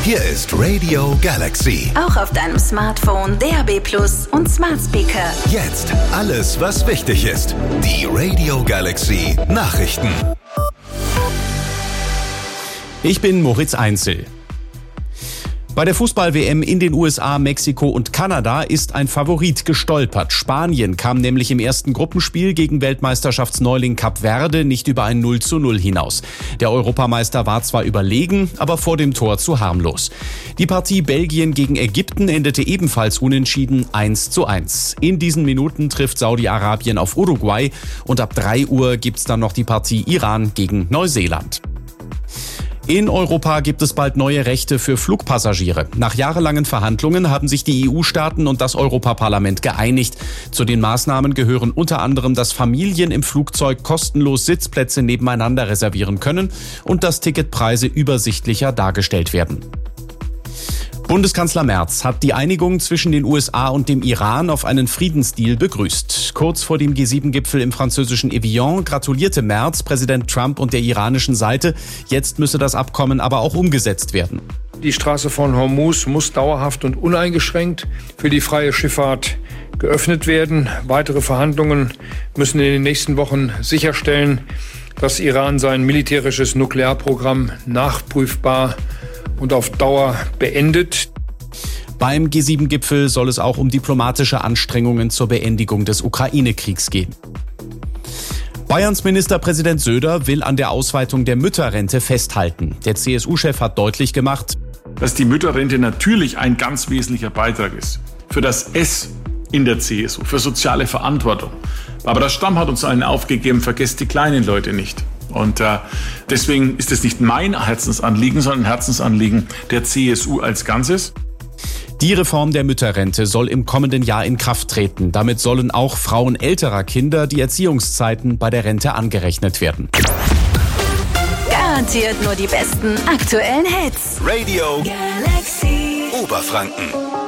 Hier ist Radio Galaxy. Auch auf deinem Smartphone, DAB+ und Smart Speaker. Jetzt alles, was wichtig ist. Die Radio Galaxy Nachrichten. Ich bin Moritz Einzel. Bei der Fußball-WM in den USA, Mexiko und Kanada ist ein Favorit gestolpert. Spanien kam nämlich im ersten Gruppenspiel gegen Weltmeisterschaftsneuling Kap Verde nicht über ein 0:0 hinaus. Der Europameister war zwar überlegen, aber vor dem Tor zu harmlos. Die Partie Belgien gegen Ägypten endete ebenfalls unentschieden 1:1. In diesen Minuten trifft Saudi-Arabien auf Uruguay und ab 3 Uhr gibt's dann noch die Partie Iran gegen Neuseeland. In Europa gibt es bald neue Rechte für Flugpassagiere. Nach jahrelangen Verhandlungen haben sich die EU-Staaten und das Europaparlament geeinigt. Zu den Maßnahmen gehören unter anderem, dass Familien im Flugzeug kostenlos Sitzplätze nebeneinander reservieren können und dass Ticketpreise übersichtlicher dargestellt werden. Bundeskanzler Merz hat die Einigung zwischen den USA und dem Iran auf einen Friedensdeal begrüßt. Kurz vor dem G7-Gipfel im französischen Evian gratulierte Merz Präsident Trump und der iranischen Seite. Jetzt müsse das Abkommen aber auch umgesetzt werden. Die Straße von Hormuz muss dauerhaft und uneingeschränkt für die freie Schifffahrt geöffnet werden. Weitere Verhandlungen müssen in den nächsten Wochen sicherstellen, dass Iran sein militärisches Nuklearprogramm nachprüfbar und auf Dauer beendet. Beim G7-Gipfel soll es auch um diplomatische Anstrengungen zur Beendigung des Ukraine-Kriegs gehen. Bayerns Ministerpräsident Söder will an der Ausweitung der Mütterrente festhalten. Der CSU-Chef hat deutlich gemacht, dass die Mütterrente natürlich ein ganz wesentlicher Beitrag ist für das S in der CSU, für soziale Verantwortung. Aber der Stamm hat uns allen aufgegeben, vergesst die kleinen Leute nicht. Und deswegen ist es nicht mein Herzensanliegen, sondern ein Herzensanliegen der CSU als Ganzes. Die Reform der Mütterrente soll im kommenden Jahr in Kraft treten. Damit sollen auch Frauen älterer Kinder die Erziehungszeiten bei der Rente angerechnet werden. Garantiert nur die besten aktuellen Hits. Radio Galaxy. Oberfranken.